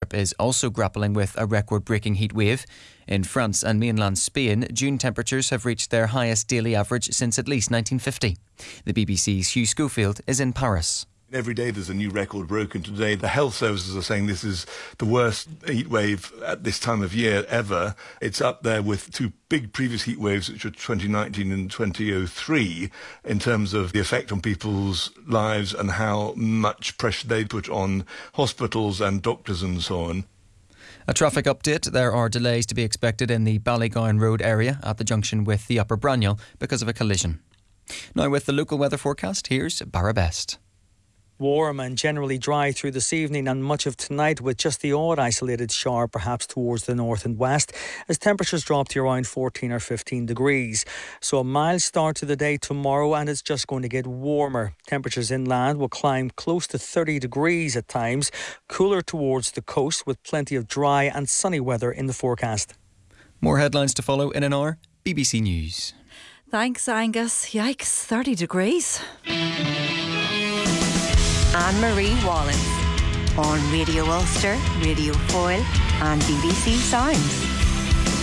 Europe is also grappling with a record-breaking heat wave. In France and mainland Spain, June temperatures have reached their highest daily average since at least 1950. The BBC's Hugh Schofield is in Paris. Every day there's a new record broken. Today the health services are saying this is the worst heat wave at this time of year ever. It's up there with two big previous heat waves, which were 2019 and 2003, in terms of the effect on people's lives and how much pressure they put on hospitals and doctors and so on. A traffic update. There are delays to be expected in the Ballygowan Road area at the junction with the Upper Braniel because of a collision. Now with the local weather forecast, here's Barra Best. Warm and generally dry through this evening and much of tonight, with just the odd isolated shower perhaps towards the north and west, as temperatures drop to around 14 or 15 degrees. So a mild start to the day tomorrow, and it's just going to get warmer. Temperatures inland will climb close to 30 degrees at times, cooler towards the coast with plenty of dry and sunny weather in the forecast. More headlines to follow in an hour. BBC News. Thanks, Angus. Yikes, 30 degrees. Anne-Marie Wallins on Radio Ulster, Radio Foyle and BBC Sounds.